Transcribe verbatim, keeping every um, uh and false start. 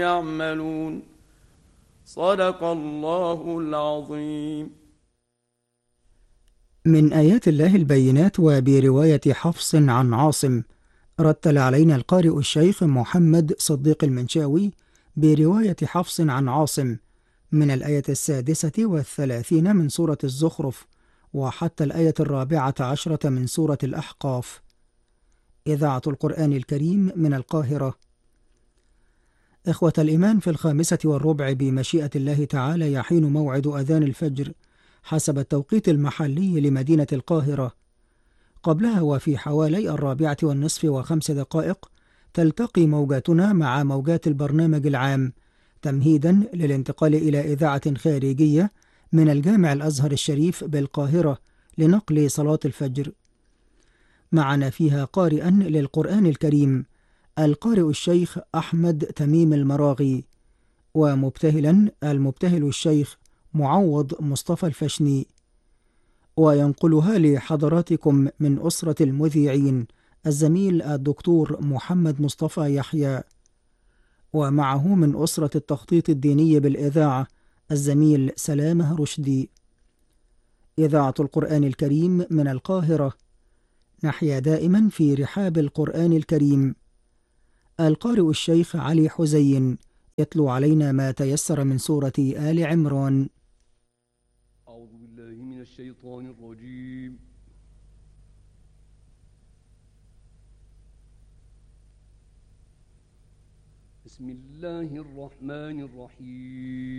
يعملون. صدق الله العظيم. من آيات الله البينات. وبرواية حفص عن عاصم، رتل علينا القارئ الشيخ محمد صديق المنشاوي برواية حفص عن عاصم من الآية السادسة والثلاثين من سورة الزخرف وحتى الآية الرابعة عشرة من سورة الأحقاف. إذاعة القرآن الكريم من القاهرة. إخوة الإيمان، في الخامسة والربع بمشيئة الله تعالى يحين موعد أذان الفجر حسب التوقيت المحلي لمدينة القاهرة. قبلها وفي حوالي الرابعة والنصف وخمس دقائق تلتقي موجاتنا مع موجات البرنامج العام، تمهيدا للانتقال إلى إذاعة خارجية من الجامع الأزهر الشريف بالقاهرة لنقل صلاة الفجر. معنا فيها قارئا للقرآن الكريم القارئ الشيخ أحمد تميم المراغي، ومبتهلا المبتهل الشيخ معوض مصطفى الفشني، وينقلها لحضراتكم من أسرة المذيعين الزميل الدكتور محمد مصطفى يحيى، ومعه من أسرة التخطيط الديني بالإذاعة الزميل سلامه رشدي. إذاعة القرآن الكريم من القاهرة. نحيا دائما في رحاب القرآن الكريم. القارئ الشيخ علي حزين يتلو علينا ما تيسر من سورة آل عمران. أعوذ بالله من الشيطان الرجيم. بسم الله الرحمن الرحيم.